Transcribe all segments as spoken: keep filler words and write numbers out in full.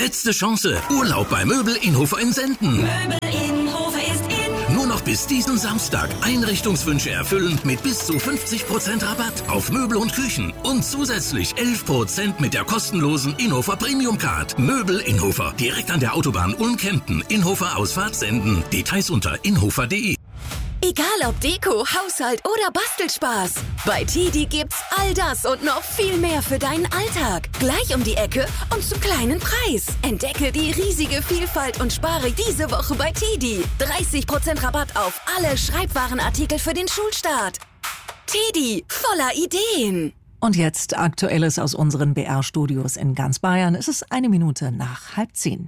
Letzte Chance. Urlaub bei Möbel Inhofer in Senden. Möbel Inhofer ist in. Nur noch bis diesen Samstag. Einrichtungswünsche erfüllen mit bis zu fünfzig Prozent Rabatt auf Möbel und Küchen. Und zusätzlich elf Prozent mit der kostenlosen Inhofer Premium Card. Möbel Inhofer. Direkt an der Autobahn Ulm-Kempten. Inhofer Ausfahrt Senden. Details unter inhofer punkt de. Egal ob Deko, Haushalt oder Bastelspaß. Bei Tidi gibt's all das und noch viel mehr für deinen Alltag. Gleich um die Ecke und zum kleinen Preis. Entdecke die riesige Vielfalt und spare diese Woche bei Tidi. dreißig Prozent Rabatt auf alle Schreibwarenartikel für den Schulstart. Tidi, voller Ideen. Und jetzt Aktuelles aus unseren B R-Studios in ganz Bayern. Es ist eine Minute nach halb zehn.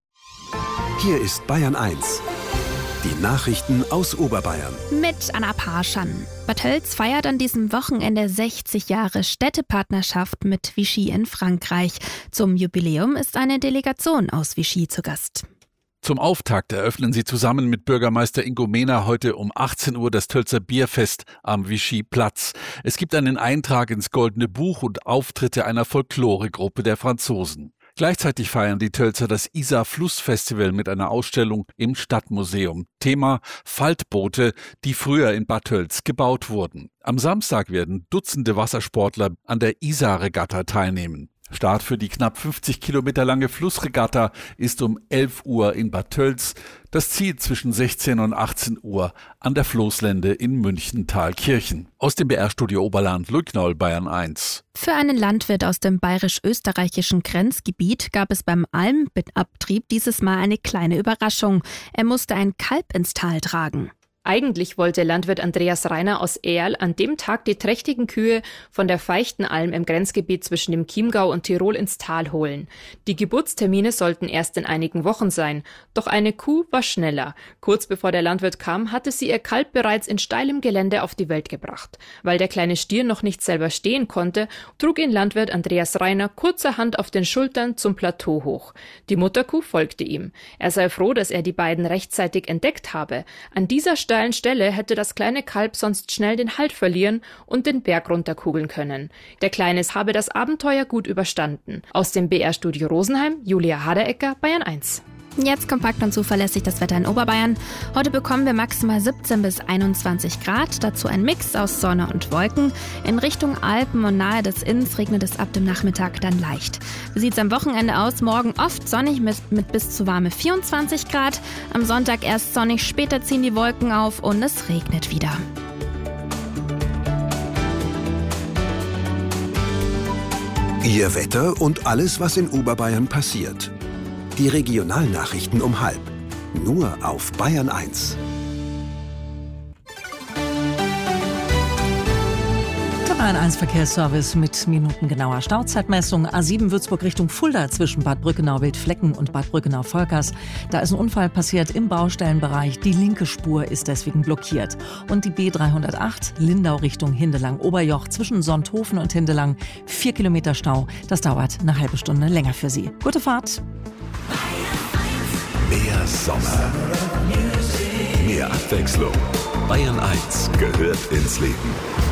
Hier ist Bayern eins. Die Nachrichten aus Oberbayern. Mit Anna Parschan. Bad Tölz feiert an diesem Wochenende sechzig Jahre Städtepartnerschaft mit Vichy in Frankreich. Zum Jubiläum ist eine Delegation aus Vichy zu Gast. Zum Auftakt eröffnen sie zusammen mit Bürgermeister Ingo Mehner heute um achtzehn Uhr das Tölzer Bierfest am Vichy-Platz. Es gibt einen Eintrag ins Goldene Buch und Auftritte einer Folkloregruppe der Franzosen. Gleichzeitig feiern die Tölzer das Isar-Fluss-Festival mit einer Ausstellung im Stadtmuseum. Thema Faltboote, die früher in Bad Tölz gebaut wurden. Am Samstag werden Dutzende Wassersportler an der Isar-Regatta teilnehmen. Start für die knapp fünfzig Kilometer lange Flussregatta ist um elf Uhr in Bad Tölz. Das Ziel zwischen sechzehn und achtzehn Uhr an der Floßlände in München-Thalkirchen. Aus dem B R-Studio Oberland, Lücknoll, Bayern eins. Für einen Landwirt aus dem bayerisch-österreichischen Grenzgebiet gab es beim Almabtrieb dieses Mal eine kleine Überraschung. Er musste ein Kalb ins Tal tragen. Eigentlich wollte Landwirt Andreas Reiner aus Erl an dem Tag die trächtigen Kühe von der Feichtenalm im Grenzgebiet zwischen dem Chiemgau und Tirol ins Tal holen. Die Geburtstermine sollten erst in einigen Wochen sein. Doch eine Kuh war schneller. Kurz bevor der Landwirt kam, hatte sie ihr Kalb bereits in steilem Gelände auf die Welt gebracht. Weil der kleine Stier noch nicht selber stehen konnte, trug ihn Landwirt Andreas Reiner kurzerhand auf den Schultern zum Plateau hoch. Die Mutterkuh folgte ihm. Er sei froh, dass er die beiden rechtzeitig entdeckt habe. An dieser Stelle Stelle hätte das kleine Kalb sonst schnell den Halt verlieren und den Berg runterkugeln können. Der Kleines habe das Abenteuer gut überstanden. Aus dem B R-Studio Rosenheim, Julia Haderecker, Bayern eins. Jetzt kompakt und zuverlässig das Wetter in Oberbayern. Heute bekommen wir maximal siebzehn bis einundzwanzig Grad, dazu ein Mix aus Sonne und Wolken. In Richtung Alpen und nahe des Inns regnet es ab dem Nachmittag dann leicht. Wie sieht es am Wochenende aus? Morgen oft sonnig mit, mit bis zu warme vierundzwanzig Grad. Am Sonntag erst sonnig, später ziehen die Wolken auf und es regnet wieder. Ihr Wetter und alles, was in Oberbayern passiert. Die Regionalnachrichten um halb. Nur auf Bayern eins. Der Bayern eins Verkehrsservice mit minutengenauer Stauzeitmessung. A sieben Würzburg Richtung Fulda zwischen Bad Brückenau-Wildflecken und Bad Brückenau-Volkers. Da ist ein Unfall passiert im Baustellenbereich. Die linke Spur ist deswegen blockiert. Und die B dreihundertacht Lindau Richtung Hindelang-Oberjoch zwischen Sonthofen und Hindelang. Vier Kilometer Stau. Das dauert eine halbe Stunde länger für Sie. Gute Fahrt. Mehr Sommer. Mehr Abwechslung. Bayern eins gehört ins Leben.